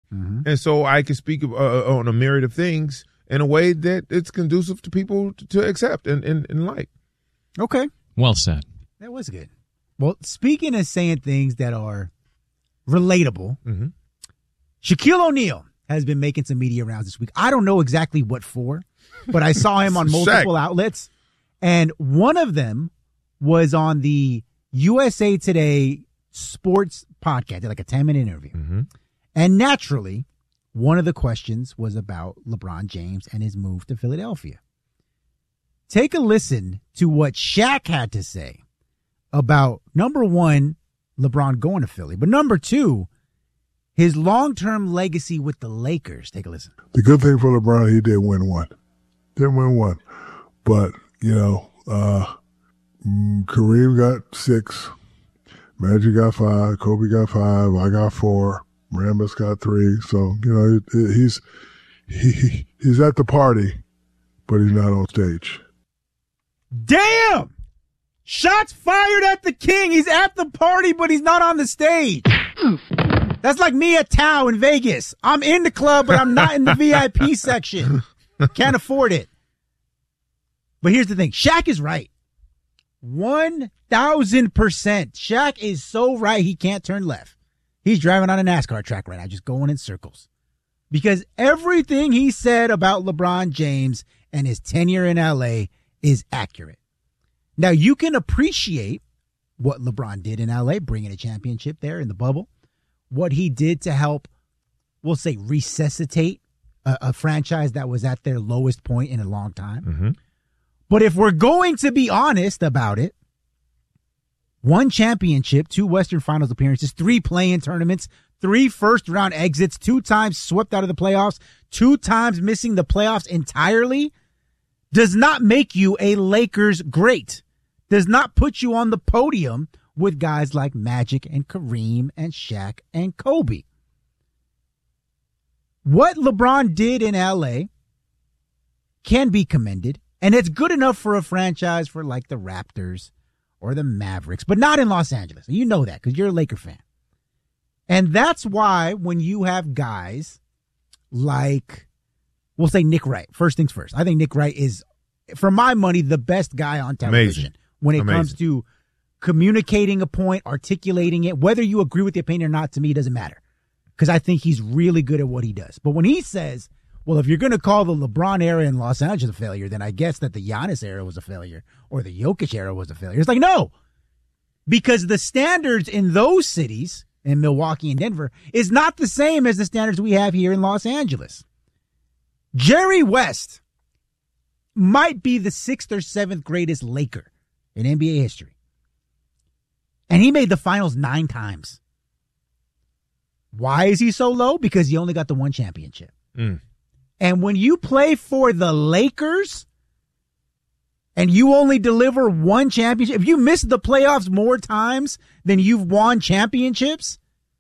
Mm-hmm. And so I can speak on a myriad of things in a way that it's conducive to people to accept and like. Okay. Well said. That was good. Well, speaking of saying things that are relatable, Mm-hmm. Shaquille O'Neal has been making some media rounds this week. I don't know exactly what for, but I saw him on multiple outlets. And one of them was on the USA Today sports podcast, like a 10-minute interview. Mm-hmm. And naturally, one of the questions was about LeBron James and his move to Philadelphia. Take a listen to what Shaq had to say about, number one, LeBron going to Philly, but number two, his long-term legacy with the Lakers. Take a listen. The good thing for LeBron, he did win one. Didn't win one. But, Kareem got 6. Magic got 5. Kobe got 5. I got 4. Rambis got 3. So, he's at the party, but he's not on stage. Damn! Shots fired at the king. He's at the party, but he's not on the stage. That's like me at Tao in Vegas. I'm in the club, but I'm not in the VIP section. Can't afford it. But here's the thing. Shaq is right. 1,000%. Shaq is so right he can't turn left. He's driving on a NASCAR track right now, just going in circles. Because everything he said about LeBron James and his tenure in LA is accurate. Now, you can appreciate what LeBron did in LA, bringing a championship there in the bubble. What he did to help, we'll say, resuscitate a franchise that was at their lowest point in a long time. Mm-hmm. But if we're going to be honest about it, 1 championship, 2 Western Finals appearances, 3 play-in tournaments, 3 first-round exits, 2 times swept out of the playoffs, 2 times missing the playoffs entirely, does not make you a Lakers great. Does not put you on the podium with guys like Magic and Kareem and Shaq and Kobe. What LeBron did in LA can be commended, and it's good enough for a franchise for like the Raptors or the Mavericks, but not in Los Angeles. You know that because you're a Laker fan. And that's why when you have guys like, we'll say Nick Wright, first things first. I think Nick Wright is, for my money, the best guy on television when it comes to communicating a point, articulating it. Whether you agree with the opinion or not, to me, doesn't matter because I think he's really good at what he does. But when he says, well, if you're going to call the LeBron era in Los Angeles a failure, then I guess that the Giannis era was a failure or the Jokic era was a failure. It's like, no, because the standards in those cities, in Milwaukee and Denver, is not the same as the standards we have here in Los Angeles. Jerry West might be the 6th or 7th greatest Laker in NBA history. And he made the finals 9 times. Why is he so low? Because he only got the 1 championship. Mm. And when you play for the Lakers and you only deliver 1 championship, if you miss the playoffs more times than you've won championships,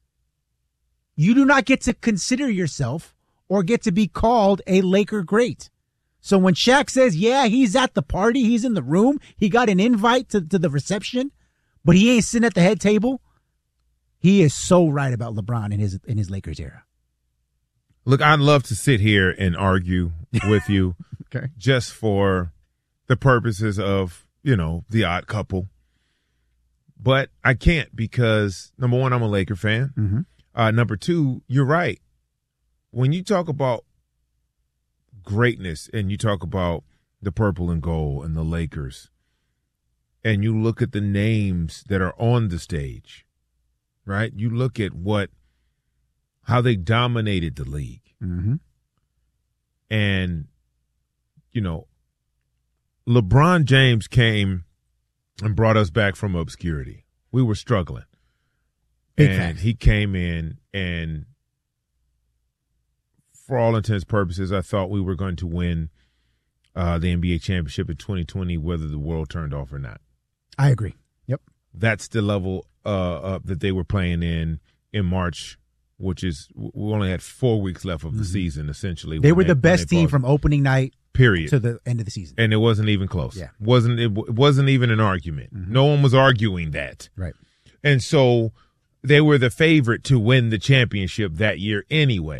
you do not get to consider yourself or get to be called a Laker great. So when Shaq says, yeah, he's at the party, he's in the room, he got an invite to the reception, but he ain't sitting at the head table, he is so right about LeBron in his Lakers era. Look, I'd love to sit here and argue with you Okay. just for the purposes of, the odd couple. But I can't because, number one, I'm a Laker fan. Mm-hmm. Number two, you're right. When you talk about greatness and you talk about the purple and gold and the Lakers, and you look at the names that are on the stage, right? You look at how they dominated the league. Mm-hmm. And, LeBron James came and brought us back from obscurity. We were struggling. Big and facts. He came in and, for all intents and purposes, I thought we were going to win the NBA championship in 2020, whether the world turned off or not. I agree. Yep. That's the level that they were playing in March, which is we only had 4 weeks left of the season, essentially. They were the best team from opening night period to the end of the season. And it wasn't even close. Yeah. It wasn't even an argument. Mm-hmm. No one was arguing that. Right. And so they were the favorite to win the championship that year anyway.